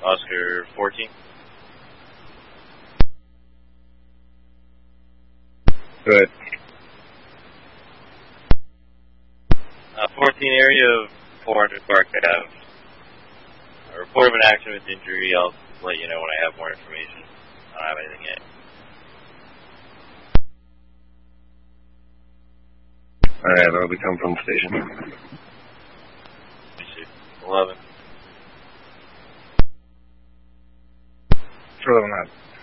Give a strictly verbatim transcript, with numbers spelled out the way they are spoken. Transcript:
Oscar fourteen. Good. Uh, fourteen area of four hundred Park Ave. A report of an accident with injury. I'll let you know when I have more information. I don't have anything yet. Alright, that'll be come from the station. eleven. For eleven.